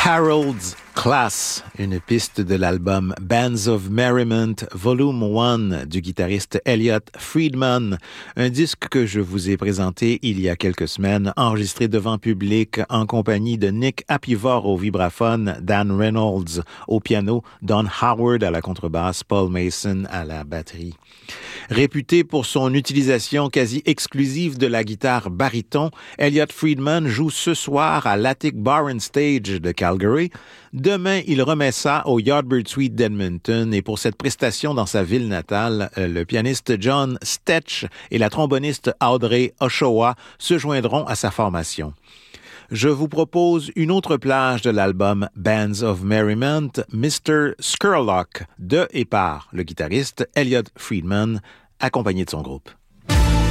Harold's Class, une piste de l'album Bands of Merriment Volume 1 du guitariste Elliot Friedman, un disque que je vous ai présenté il y a quelques semaines, enregistré devant public en compagnie de Nick Apivor au vibraphone, Dan Reynolds au piano, Don Howard à la contrebasse, Paul Mason à la batterie. Réputé pour son utilisation quasi exclusive de la guitare baryton, Elliot Friedman joue ce soir à l'Attic Bar and Stage de Calgary. Demain, il remet ça au Yardbird Suite d'Edmonton et pour cette prestation dans sa ville natale, le pianiste John Stetch et la tromboniste Audrey Oshawa se joindront à sa formation. Je vous propose une autre plage de l'album Bands of Merriment, Mr. Scurlock, de et par le guitariste Elliot Friedman, accompagné de son groupe.